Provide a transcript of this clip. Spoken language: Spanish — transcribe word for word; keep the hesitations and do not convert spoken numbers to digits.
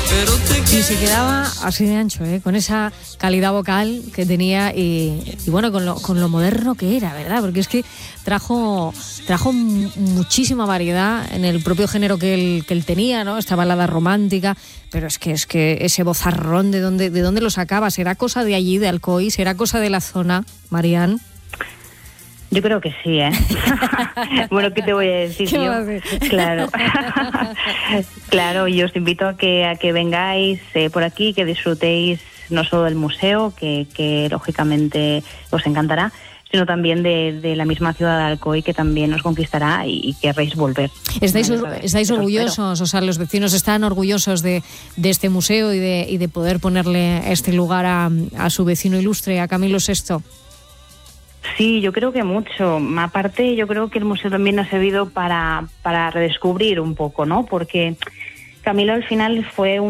Y se quedaba así de ancho, ¿eh? Con esa calidad vocal que tenía y, y bueno, con lo, con lo moderno que era, ¿verdad? Porque es que trajo, trajo muchísima variedad en el propio género que él, que él tenía, ¿no? Esta balada romántica, pero es que es que ese vozarrón, ¿de dónde, de dónde lo sacaba? ¿Será cosa de allí, de Alcoy? ¿Será cosa de la zona, Marian? Yo creo que sí, ¿eh? Bueno, ¿qué te voy a decir yo? Claro. Claro, y os invito a que a que vengáis eh, por aquí, que disfrutéis no solo del museo, que, que lógicamente os encantará, sino también de, de la misma ciudad de Alcoy, que también os conquistará y, y querréis volver. ¿Estáis, estáis orgullosos? O sea, los vecinos están orgullosos de, de este museo y de, y de poder ponerle este lugar a, a su vecino ilustre, a Camilo sexto. Sí, yo creo que mucho. Aparte, yo creo que el museo también ha servido para, para redescubrir un poco, ¿no? Porque Camilo al final fue un